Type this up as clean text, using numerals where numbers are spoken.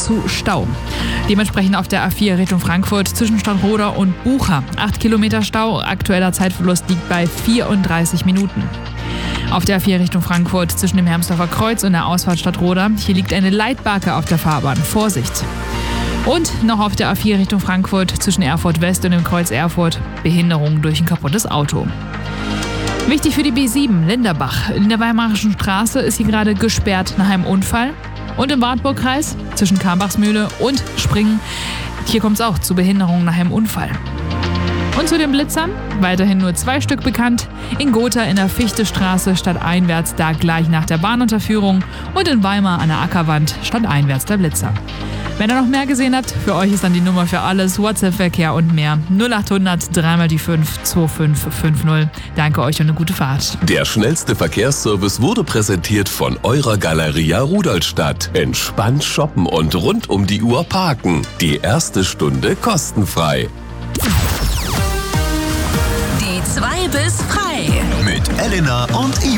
zu Stau. Dementsprechend auf der A4 Richtung Frankfurt zwischen Stadtroda und Bucha 8 Kilometer Stau. Aktueller Zeitverlust liegt bei 34 Minuten. Auf der A4 Richtung Frankfurt zwischen dem Hermsdorfer Kreuz und der Ausfahrt Stadtroda. Hier liegt eine Leitbarke auf der Fahrbahn. Vorsicht! Und noch auf der A4 Richtung Frankfurt zwischen Erfurt West und dem Kreuz Erfurt. Behinderung durch ein kaputtes Auto. Wichtig für die B7 Linderbach. In der Weimarischen Straße ist hier gerade gesperrt nach einem Unfall. Und im Wartburgkreis zwischen Karmbachsmühle und Springen. Hier kommt es auch zu Behinderungen nach einem Unfall. Und zu den Blitzern, weiterhin nur 2 Stück bekannt. In Gotha in der Fichtestraße stadteinwärts, da gleich nach der Bahnunterführung. Und in Weimar an der Ackerwand stadteinwärts der Blitzer. Wenn ihr noch mehr gesehen habt, für euch ist dann die Nummer für alles, WhatsApp-Verkehr und mehr. 0800 3 die 5 2550. Danke euch und eine gute Fahrt. Der schnellste Verkehrsservice wurde präsentiert von eurer Galeria Rudolstadt. Entspannt shoppen und rund um die Uhr parken. Die erste Stunde kostenfrei. Die 2 bis frei. Mit Elena und Ivo.